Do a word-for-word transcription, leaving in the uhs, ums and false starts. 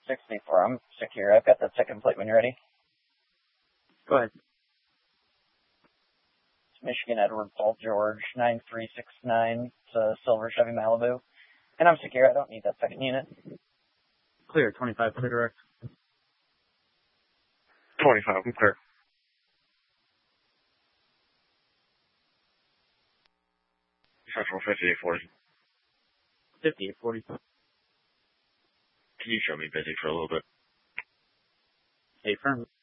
sixty-four. I'm secure. I've got that second plate when you're ready. Go ahead. It's Michigan Edward Paul George, nine three six nine. It's a silver Chevy Malibu. And I'm secure. I don't need that second unit. Clear. twenty-five, clear direct. twenty-five, I'm clear. Central fifty-eight forty. fifty-eight forty. Can you show me busy for a little bit? Hey, firm.